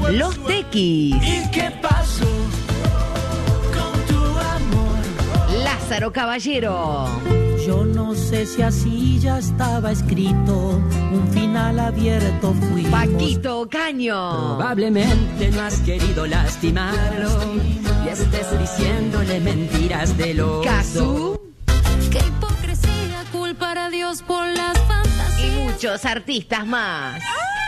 Los Tequis. ¿Y qué pasó con tu amor? Lázaro Caballero. Yo no sé si así ya estaba escrito, un final abierto fuimos. Paquito Caño. Probablemente no has querido lastimarlo y estés diciéndole mentiras de los Cazú. Qué hipocresía culpar a Dios por las fantasías. Y muchos artistas más.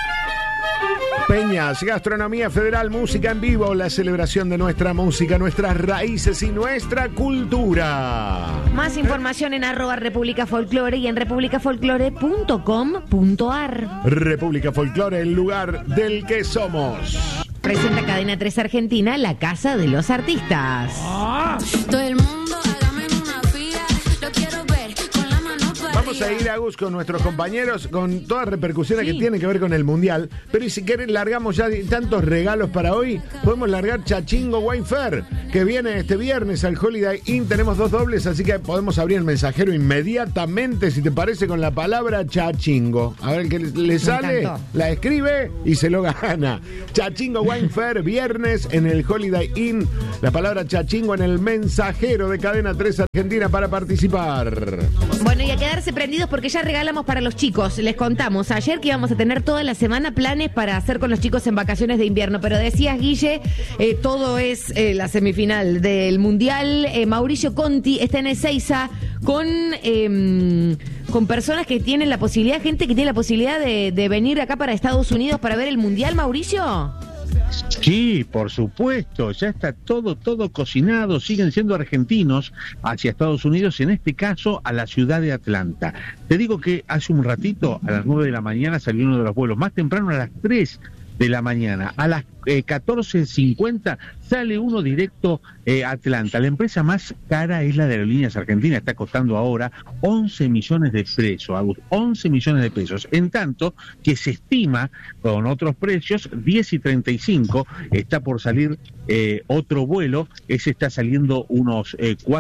Peñas, gastronomía federal, música en vivo, la celebración de nuestra música, nuestras raíces y nuestra cultura. Más información en @República Folclore y en republicafolklore.com.ar. República Folklore, el lugar del que somos. Presenta Cadena 3 Argentina, la casa de los artistas. Todo el mundo hágame una fila, lo quiero ver con la mano para Vamos a ir, Agus, con nuestros compañeros, con todas las repercusiones que tienen que ver con el Mundial. Pero y si quieren, largamos ya tantos regalos para hoy. Podemos largar Chachingo Wine Fair, que viene este viernes al Holiday Inn. Tenemos 2 dobles, así que podemos abrir el mensajero inmediatamente, si te parece, con la palabra Chachingo. A ver, el que le sale, la escribe y se lo gana. Chachingo Wine Fair, viernes en el Holiday Inn. La palabra Chachingo en el mensajero de Cadena 3 Argentina para participar. Bueno, y a quedarse prendidos porque ya regalamos para los chicos. Les contamos ayer que íbamos a tener toda la semana planes para hacer con los chicos en vacaciones de invierno. Pero decías, Guille, todo es la semifinal del Mundial. Mauricio Conti está en Ezeiza con personas que tienen la posibilidad, gente que tiene la posibilidad de venir acá para Estados Unidos para ver el Mundial, Mauricio. Sí, por supuesto, ya está todo cocinado, siguen siendo argentinos hacia Estados Unidos, en este caso a la ciudad de Atlanta. Te digo que hace un ratito, a las 9 de la mañana, salió uno de los vuelos, más temprano a las 3 de la mañana, a las 14:50 sale uno directo a Atlanta. La empresa más cara es la de Aerolíneas Argentinas, está costando ahora 11 millones de pesos, 11 millones de pesos, en tanto que se estima con otros precios 10:35 está por salir otro vuelo, ese está saliendo unos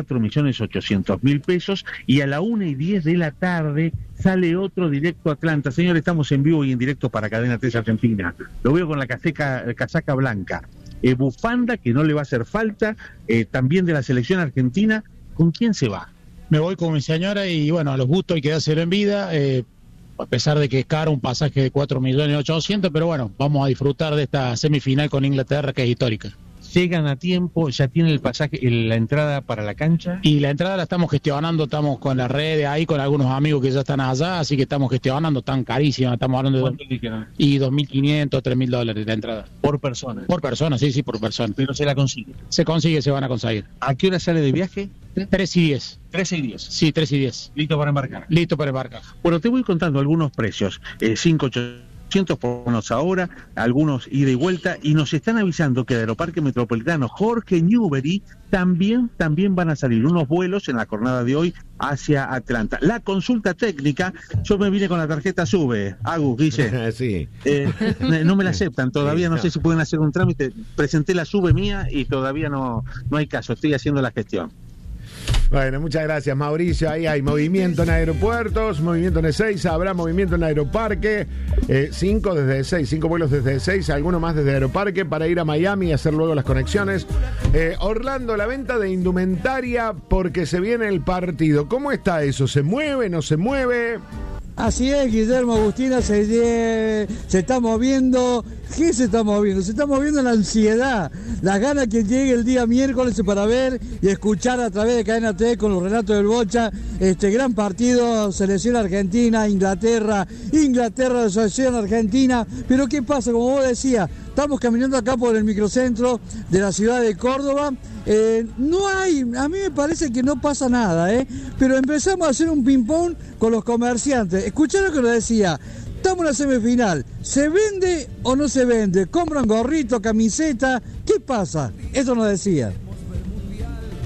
4.800.000 pesos, y a la 1:10 de la tarde sale otro directo a Atlanta. Señor, estamos en vivo y en directo para Cadena 3 Argentina. Lo veo con la casaca blanca. Bufanda, que no le va a hacer falta, también de la selección argentina. ¿Con quién se va? Me voy con mi señora y bueno, a los gustos hay que dárselo en vida, a pesar de que es caro un pasaje de 4.800.000, pero bueno, vamos a disfrutar de esta semifinal con Inglaterra, que es histórica. Llegan a tiempo, ya tienen el pasaje, la entrada para la cancha. Y la entrada la estamos gestionando, estamos con las redes ahí, con algunos amigos que ya están allá, así que estamos gestionando, tan carísima, estamos hablando de... ¿Cuánto dijeron? Y $2.500, $3.000 la entrada. ¿Por persona? Por persona, sí, por persona. Pero se la consigue. Se consigue, se van a conseguir. ¿A qué hora sale de viaje? 3:10. 13:10. Sí, 3:10. ¿Listo para embarcar? Listo para embarcar. Bueno, te voy contando algunos precios. 5.800 por unos ahora, algunos ida y vuelta, y nos están avisando que de Aeroparque Metropolitano Jorge Newbery también van a salir unos vuelos en la jornada de hoy hacia Atlanta. La consulta técnica, yo me vine con la tarjeta SUBE, Agus, Guille. Sí. No me la aceptan todavía, no sé si pueden hacer un trámite. Presenté la SUBE mía y todavía no hay caso, estoy haciendo la gestión. Bueno, muchas gracias, Mauricio. Ahí hay movimiento en aeropuertos, movimiento en Ezeiza, habrá movimiento en Aeroparque. 5 desde Ezeiza, 5 vuelos desde Ezeiza, alguno más desde Aeroparque para ir a Miami y hacer luego las conexiones. Orlando, la venta de indumentaria porque se viene el partido. ¿Cómo está eso? ¿Se mueve, no se mueve? Así es, Guillermo Agustina, se está moviendo. ¿Qué se está moviendo? Se está moviendo la ansiedad, las ganas que llegue el día miércoles para ver y escuchar a través de Cadena T con los relatos del Bocha este gran partido, selección argentina, Inglaterra, selección argentina. Pero ¿qué pasa? Como vos decías, estamos caminando acá por el microcentro de la ciudad de Córdoba. No hay, a mí me parece que no pasa nada, pero empezamos a hacer un ping-pong con los comerciantes. Escuchá lo que nos decía, estamos en la semifinal, ¿se vende o no se vende? ¿Compran gorrito, camiseta? ¿Qué pasa? Eso nos decía.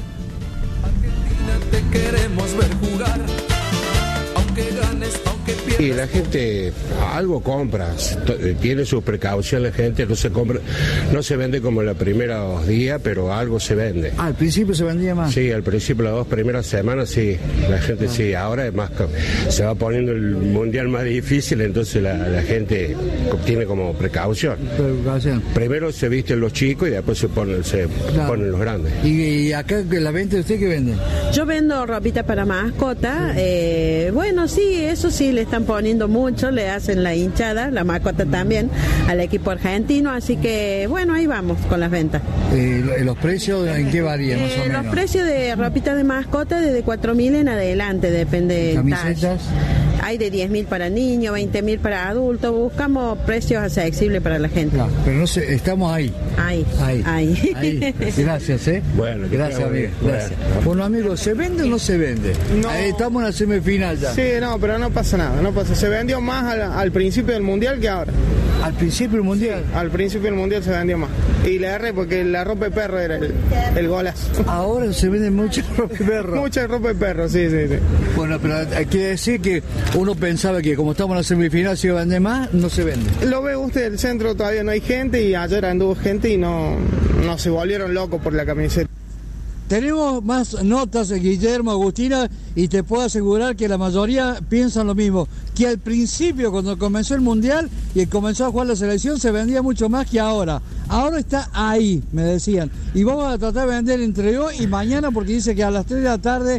Argentina, te queremos ver jugar, aunque ganes, aunque pierdas. Y la gente algo compra, tiene sus precauciones, la gente no se compra, no se vende como los primeros días, pero algo se vende. Al principio se vendía más. Sí, al principio, las 2 primeras semanas, sí, la gente sí, ahora es más, se va poniendo el mundial más difícil, entonces la gente tiene como precaución. Primero se visten los chicos y después se ponen los grandes. ¿Y acá la venta de usted qué vende? Yo vendo ropita para mascota, bueno, sí, eso sí, le están poniendo mucho, le hacen la hinchada, la mascota también, al equipo argentino, así que bueno, ahí vamos con las ventas. ¿Los precios en qué varían más o menos? Los precios de ropita de mascota desde 4.000 en adelante, depende del ¿Camisetas? Hay de 10.000 para niños, 20.000 para adultos, buscamos precios accesibles para la gente. Claro, pero no sé, estamos ahí. Ahí. Gracias, Bueno, gracias, amigo. Gracias. Bueno, amigos, ¿se vende o no se vende? No. Estamos en la semifinal ya. Sí, no, pero no pasa nada, no pasa. Se vendió más al principio del mundial que ahora. ¿Al principio del mundial? Sí, al principio del mundial se vendió más. Y le erré porque la ropa de perro era el golazo. Ahora se vende mucha ropa de perro. Mucha ropa de perro, sí. Bueno, pero hay que decir que uno pensaba que como estamos en la semifinal se iba a vender más, no se vende. Lo ve usted, el centro todavía no hay gente y ayer anduvo gente y no se volvieron locos por la camiseta. Tenemos más notas, Guillermo, Agustina, y te puedo asegurar que la mayoría piensan lo mismo, que al principio, cuando comenzó el Mundial y comenzó a jugar la selección, se vendía mucho más que ahora. Ahora está ahí, me decían. Y vamos a tratar de vender entre hoy y mañana, porque dice que a las 3 de la tarde